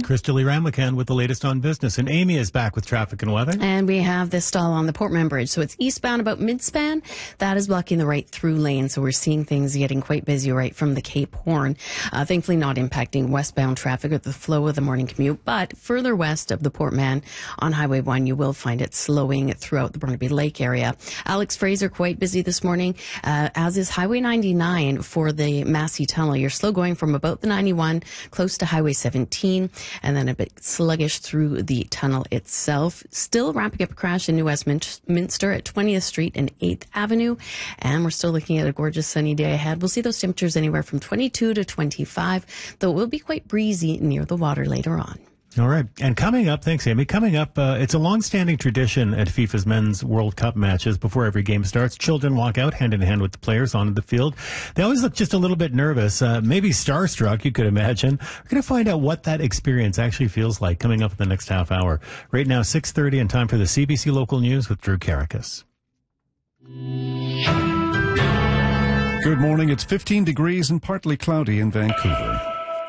Crystalie Ramlichan with the latest on business. And Amy is back with traffic and weather. And we have this stall on the Portman Bridge. So it's eastbound about midspan. That is blocking the right through lane. So we're seeing things getting quite busy right from the Cape Horn. Thankfully not impacting westbound traffic with the flow of the morning commute. But further west of the Portman on Highway 1, you will find it slowing throughout the Burnaby Lake area. Alex Fraser quite busy this morning, as is Highway 99 for the Massey Tunnel. You're slow going from about the 91 close to Highway 17 and then a bit sluggish through the tunnel itself. Still wrapping up a crash in New Westminster at 20th Street and 8th Avenue. And we're still looking at a gorgeous sunny day ahead. We'll see those temperatures anywhere from 22 to 25, though it will be quite breezy near the water later on. All right. And coming up, thanks, Amy. Coming up, it's a long-standing tradition at FIFA's Men's World Cup matches. Before every game starts, children walk out hand in hand with the players onto the field. They always look just a little bit nervous, maybe starstruck, you could imagine. We're going to find out what that experience actually feels like coming up in the next half hour. Right now, 6:30 and time for the CBC Local News with Drew Karakas. Good morning. It's 15 degrees and partly cloudy in Vancouver.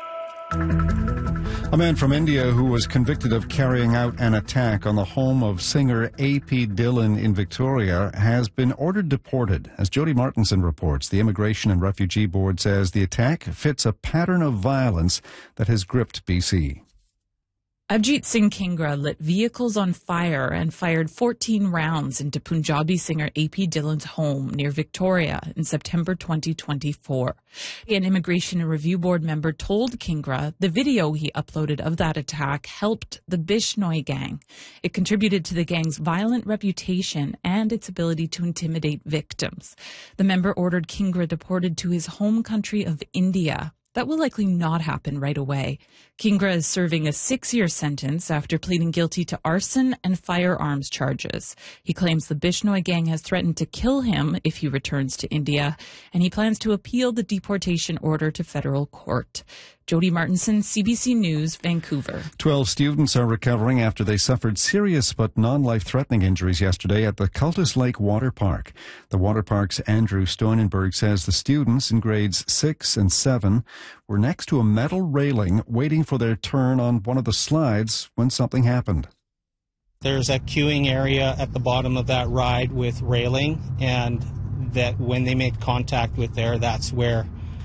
A man from India who was convicted of carrying out an attack on the home of singer A.P. Dillon in Victoria has been ordered deported. As Jody Martinson reports, the Immigration and Refugee Board says the attack fits a pattern of violence that has gripped BC. Avjit Singh Kingra lit vehicles on fire and fired 14 rounds into Punjabi singer A.P. Dillon's home near Victoria in September 2024. An Immigration and Review Board member told Kingra the video he uploaded of that attack helped the Bishnoi gang. It contributed to the gang's violent reputation and its ability to intimidate victims. The member ordered Kingra deported to his home country of India. That will likely not happen right away. Kingra is serving a 6-year sentence after pleading guilty to arson and firearms charges. He claims the Bishnoi gang has threatened to kill him if he returns to India, and he plans to appeal the deportation order to federal court. Jody Martinson, CBC News, Vancouver. 12 students are recovering after they suffered serious but non-life-threatening injuries yesterday at the Cultus Lake Water Park. The water park's Andrew Steunenberg says the students in grades 6 and 7 were next to a metal railing waiting for their turn on one of the slides when something happened. There's a queuing area at the bottom of that ride with railing, and that when they made contact with there, that's where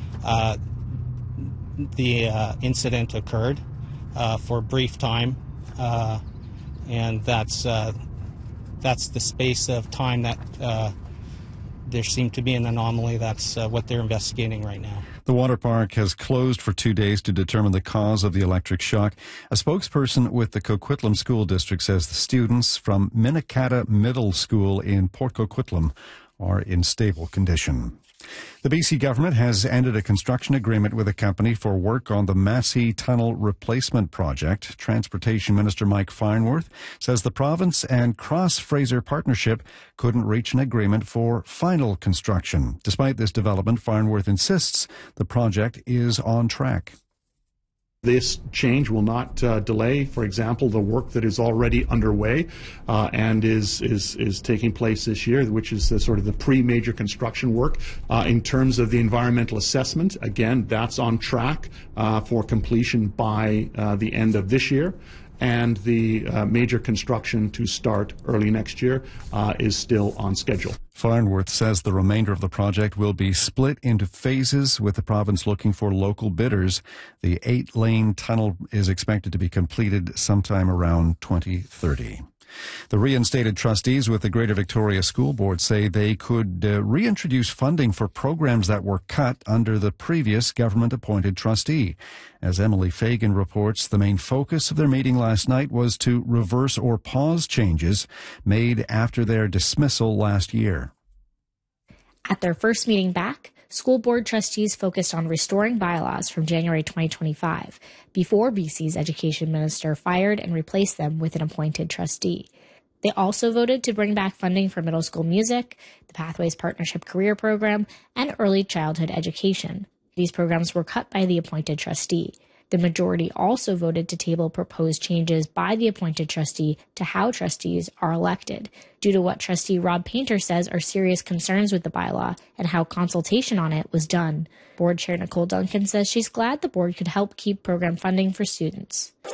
the incident occurred for a brief time, and that's the space of time that there seemed to be an anomaly. That's what they're investigating right now. The water park has closed for 2 days to determine the cause of the electric shock. A spokesperson with the Coquitlam School District says the students from Minnekata Middle School in Port Coquitlam are in stable condition. The BC government has ended a construction agreement with a company for work on the Massey Tunnel Replacement Project. Transportation Minister Mike Farnworth says the province and Cross Fraser Partnership couldn't reach an agreement for final construction. Despite this development, Farnworth insists the project is on track. This change will not delay, for example, the work that is already underway and is taking place this year, which is sort of the pre-major construction work. In terms of the environmental assessment, again, that's on track for completion by the end of this year. And the major construction to start early next year is still on schedule. Farnworth says the remainder of the project will be split into phases, with the province looking for local bidders. The 8-lane tunnel is expected to be completed sometime around 2030. The reinstated trustees with the Greater Victoria School Board say they could reintroduce funding for programs that were cut under the previous government-appointed trustee. As Emily Fagan reports, the main focus of their meeting last night was to reverse or pause changes made after their dismissal last year. At their first meeting back, school board trustees focused on restoring bylaws from January 2025, before BC's education minister fired and replaced them with an appointed trustee. They also voted to bring back funding for middle school music, the Pathways Partnership Career Program, and early childhood education. These programs were cut by the appointed trustee. The majority also voted to table proposed changes by the appointed trustee to how trustees are elected, due to what Trustee Rob Painter says are serious concerns with the bylaw and how consultation on it was done. Board Chair Nicole Duncan says she's glad the board could help keep program funding for students.